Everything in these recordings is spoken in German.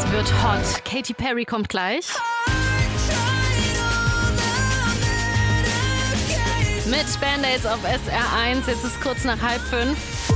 wird hot. Katy Perry kommt gleich. Mit Band-Aids auf SR1. Jetzt ist kurz nach 4:30.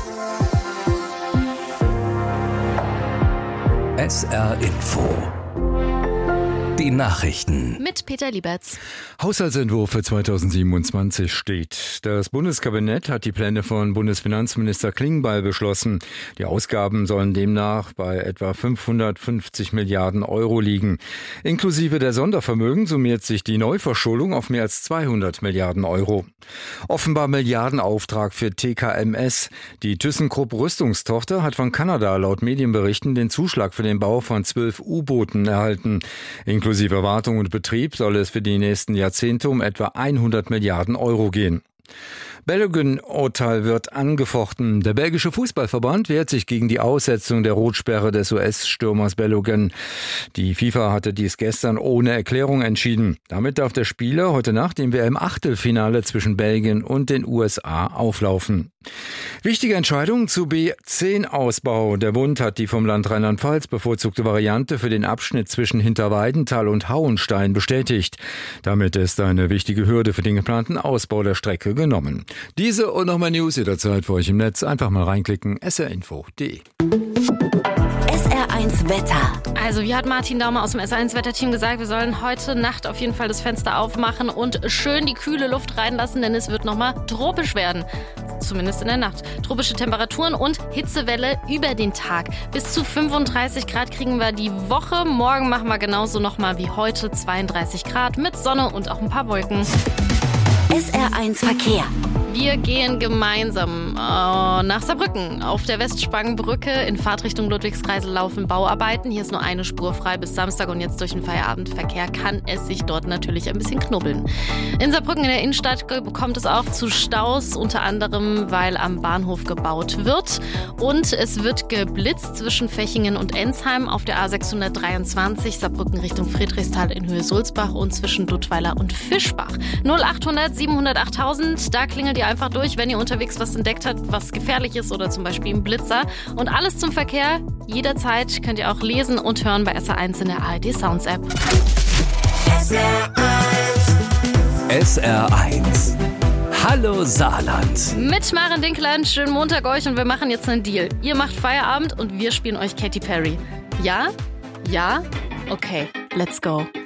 SR Info. Die Nachrichten. Mit Peter Liebertz. Haushaltsentwurf für 2027 steht. Das Bundeskabinett hat die Pläne von Bundesfinanzminister Klingbeil beschlossen. Die Ausgaben sollen demnach bei etwa 550 Milliarden Euro liegen. Inklusive der Sondervermögen summiert sich die Neuverschuldung auf mehr als 200 Milliarden Euro. Offenbar Milliardenauftrag für TKMS. Die ThyssenKrupp Rüstungstochter hat von Kanada laut Medienberichten den Zuschlag für den Bau von 12 U-Booten erhalten. Inklusive Wartung und Betrieb soll es für die nächsten Jahrzehnte um etwa 100 Milliarden Euro gehen. Balogun-Urteil wird angefochten. Der belgische Fußballverband wehrt sich gegen die Aussetzung der Rotsperre des US-Stürmers Balogun. Die FIFA hatte dies gestern ohne Erklärung entschieden. Damit darf der Spieler heute Nacht im WM-Achtelfinale zwischen Belgien und den USA auflaufen. Wichtige Entscheidung zu B10-Ausbau. Der Bund hat die vom Land Rheinland-Pfalz bevorzugte Variante für den Abschnitt zwischen Hinterweidenthal und Hauenstein bestätigt. Damit ist eine wichtige Hürde für den geplanten Ausbau der Strecke genommen. Diese und noch mehr News jederzeit für euch im Netz. Einfach mal reinklicken, srinfo.de. SR1 Wetter. Also, wie hat Martin Daumer aus dem SR1-Wetterteam gesagt, wir sollen heute Nacht auf jeden Fall das Fenster aufmachen und schön die kühle Luft reinlassen, denn es wird nochmal tropisch werden. Zumindest in der Nacht. Tropische Temperaturen und Hitzewelle über den Tag. Bis zu 35 Grad kriegen wir die Woche. Morgen machen wir genauso nochmal wie heute 32 Grad mit Sonne und auch ein paar Wolken. SR1 Verkehr. Wir gehen gemeinsam nach Saarbrücken. Auf der Westspangenbrücke in Fahrtrichtung Ludwigskreisel laufen Bauarbeiten. Hier ist nur eine Spur frei bis Samstag und jetzt durch den Feierabendverkehr kann es sich dort natürlich ein bisschen knubbeln. In Saarbrücken in der Innenstadt kommt es auch zu Staus, unter anderem, weil am Bahnhof gebaut wird. Und es wird geblitzt zwischen Fechingen und Ensheim auf der A623 Saarbrücken Richtung Friedrichsthal in Höhe Sulzbach und zwischen Duttweiler und Fischbach. 0800 700 8000, da klingelt ihr einfach durch, wenn ihr unterwegs was entdeckt habt, was gefährlich ist oder zum Beispiel ein Blitzer. Und alles zum Verkehr jederzeit könnt ihr auch lesen und hören bei SR1 in der ARD Sounds App. SR1. Hallo Saarland. Mit Maren Dinkler, schönen Montag euch und wir machen jetzt einen Deal. Ihr macht Feierabend und wir spielen euch Katy Perry. Ja? Ja? Okay, let's go.